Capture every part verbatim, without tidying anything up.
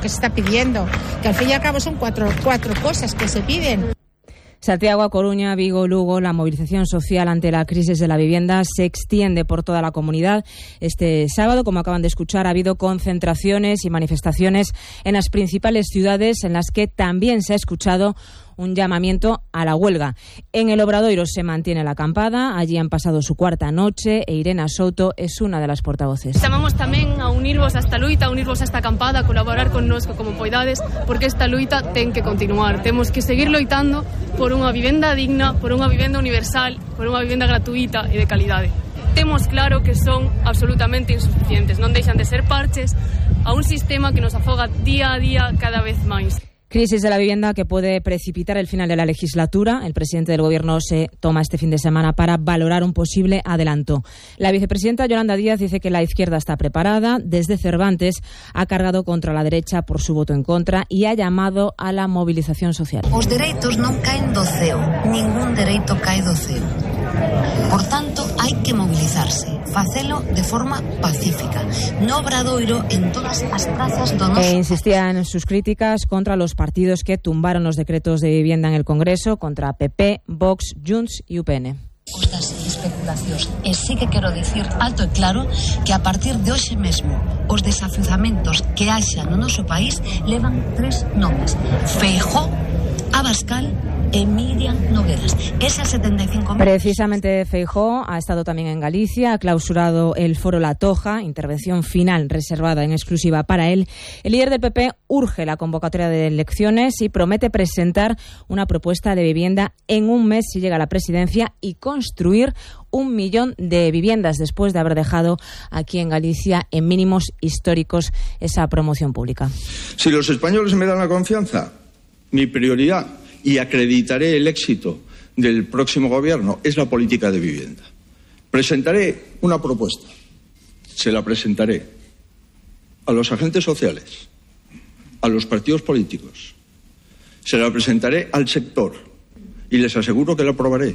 que se está pidiendo, que al fin y al cabo son cuatro, cuatro cosas que se piden. Santiago, A Coruña, Vigo, Lugo, la movilización social ante la crisis de la vivienda se extiende por toda la comunidad. Este sábado, como acaban de escuchar, ha habido concentraciones y manifestaciones en las principales ciudades en las que también se ha escuchado un llamamiento a la huelga. En el Obradoiro se mantiene la acampada, allí han pasado su cuarta noche e Irena Souto es una de las portavoces. Chamamos tamén a unirvos a esta luita, a unirvos a esta acampada, a colaborar connosco como poidades, porque esta luita ten que continuar. Temos que seguir loitando por unha vivenda digna, por unha vivenda universal, por unha vivenda gratuita e de calidade. Temos claro que son absolutamente insuficientes, non deixan de ser parches a un sistema que nos afoga día a día cada vez máis. Crisis de la vivienda que puede precipitar el final de la legislatura. El presidente del Gobierno se toma este fin de semana para valorar un posible adelanto. La vicepresidenta Yolanda Díaz dice que la izquierda está preparada. Desde Cervantes ha cargado contra la derecha por su voto en contra y ha llamado a la movilización social. Os dereitos non caen do ceo. Ningún dereito cae do ceo. Por tanto, hai que movilizarse, facelo de forma pacífica, no Obradoiro, en todas as plazas do noso... E insistía en sus críticas contra los partidos que tumbaron los decretos de vivienda en el Congreso, contra P P, Vox, Junts y U P N. Os das especulacións. E sí que quero dicir alto e claro que a partir de hoxe mesmo os desafiuzamentos que haxa no noso país levan tres nomes: Feijóo, Abascal e Miriam Nogueras. Esas setenta y cinco mil... Precisamente Feijóo ha estado también en Galicia, ha clausurado el foro La Toja, intervención final reservada en exclusiva para él. El líder del P P urge la convocatoria de elecciones y promete presentar una propuesta de vivienda en un mes si llega a la presidencia y construir un millón de viviendas después de haber dejado aquí en Galicia en mínimos históricos esa promoción pública. Si los españoles me dan la confianza, mi prioridad, y acreditaré el éxito del próximo gobierno, es la política de vivienda. Presentaré una propuesta, se la presentaré a los agentes sociales, a los partidos políticos, se la presentaré al sector y les aseguro que la aprobaré,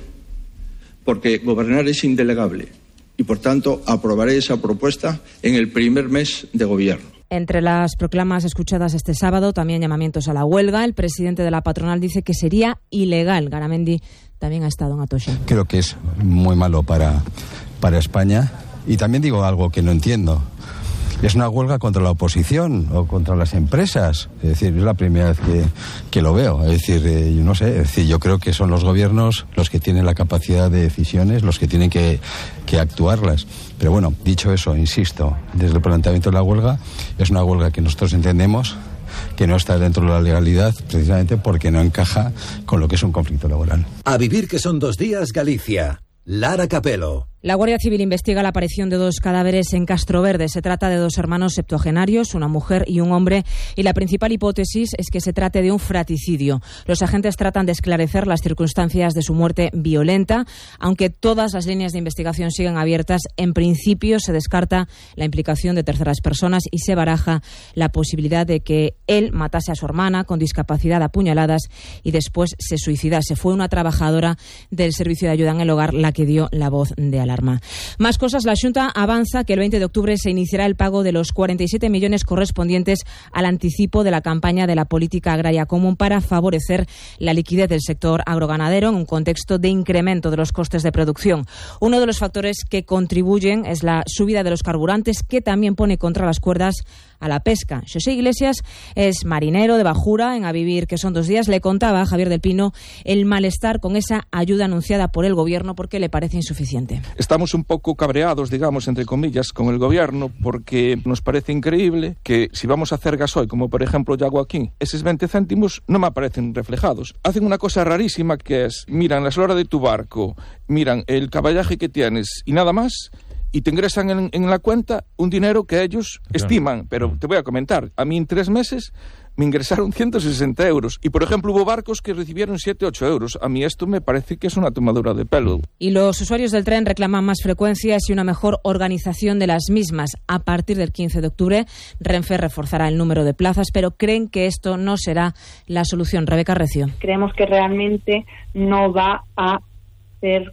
porque gobernar es indelegable y, por tanto, aprobaré esa propuesta en el primer mes de gobierno. Entre las proclamas escuchadas este sábado, también llamamientos a la huelga. El presidente de la patronal dice que sería ilegal. Garamendi también ha estado en Atocha. Creo que es muy malo para, para España. Y también digo algo que no entiendo. Es una huelga contra la oposición o contra las empresas. Es decir, es la primera vez que, que lo veo. Es decir, eh, yo no sé, es decir, yo creo que son los gobiernos los que tienen la capacidad de decisiones, los que tienen que, que actuarlas. Pero bueno, dicho eso, insisto, desde el planteamiento de la huelga, es una huelga que nosotros entendemos que no está dentro de la legalidad, precisamente porque no encaja con lo que es un conflicto laboral. A vivir que son dos días, Galicia. Lara Capelo. La Guardia Civil investiga la aparición de dos cadáveres en Castroverde. Se trata de dos hermanos septuagenarios, una mujer y un hombre, y la principal hipótesis es que se trate de un fraticidio. Los agentes tratan de esclarecer las circunstancias de su muerte violenta. Aunque todas las líneas de investigación siguen abiertas, en principio se descarta la implicación de terceras personas y se baraja la posibilidad de que él matase a su hermana con discapacidad a puñaladas y después se suicidase. Fue una trabajadora del Servicio de Ayuda en el Hogar la que dio la voz de alarma. Más cosas. La Xunta avanza que el veinte de octubre se iniciará el pago de los cuarenta y siete millones correspondientes al anticipo de la campaña de la Política Agraria Común para favorecer la liquidez del sector agroganadero en un contexto de incremento de los costes de producción. Uno de los factores que contribuyen es la subida de los carburantes, que también pone contra las cuerdas a la pesca. José Iglesias es marinero de Bajura, en A Vivir que son dos días. Le contaba a Javier del Pino el malestar con esa ayuda anunciada por el gobierno porque le parece insuficiente. Estamos un poco cabreados, digamos, entre comillas, con el gobierno porque nos parece increíble que si vamos a hacer gasoil, como por ejemplo yo hago aquí, esos veinte céntimos no me aparecen reflejados. Hacen una cosa rarísima que es, miran la eslora de tu barco, miran el caballaje que tienes y nada más, y te ingresan en, en la cuenta un dinero que ellos claro. estiman. Pero te voy a comentar, a mí en tres meses me ingresaron ciento sesenta euros. Y, por ejemplo, hubo barcos que recibieron siete, ocho euros. A mí esto me parece que es una tomadura de pelo. Y los usuarios del tren reclaman más frecuencias y una mejor organización de las mismas. A partir del quince de octubre, Renfe reforzará el número de plazas, pero creen que esto no será la solución. Rebeca Recio. Creemos que realmente no va a ser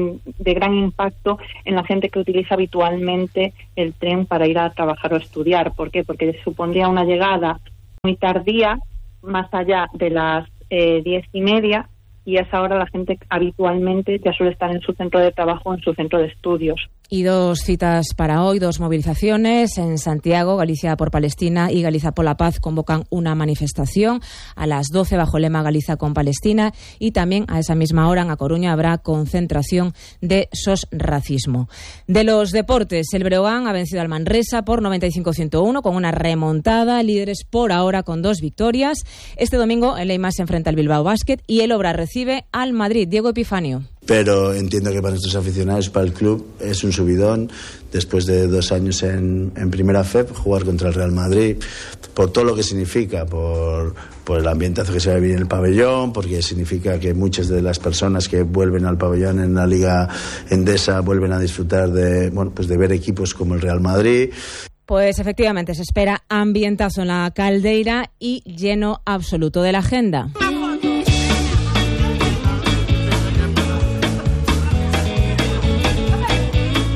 de gran impacto en la gente que utiliza habitualmente el tren para ir a trabajar o estudiar. ¿Por qué? Porque supondría una llegada muy tardía, más allá de las eh, diez y media, y a esa hora la gente habitualmente ya suele estar en su centro de trabajo o en su centro de estudios. Y dos citas para hoy, dos movilizaciones. En Santiago, Galicia por Palestina y Galiza por la Paz convocan una manifestación a las doce bajo el lema Galiza con Palestina, y también a esa misma hora en A Coruña habrá concentración de sos racismo. De los deportes, el Breogán ha vencido al Manresa por noventa y cinco a ciento uno con una remontada, líderes por ahora con dos victorias. Este domingo el Eibar se enfrenta al Bilbao Basket y el Obra recibe al Madrid. Diego Epifanio. Pero entiendo que para nuestros aficionados, para el club, es un subidón después de dos años en, en Primera F E P, jugar contra el Real Madrid, por todo lo que significa, por, por el ambientazo que se va a vivir en el pabellón, porque significa que muchas de las personas que vuelven al pabellón en la Liga Endesa vuelven a disfrutar de, bueno, pues de ver equipos como el Real Madrid. Pues efectivamente se espera ambientazo en la Caldeira y lleno absoluto de la agenda.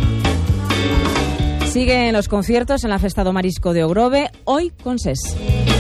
Siguen los conciertos en la Festa do Marisco de Ogrove, hoy con SES.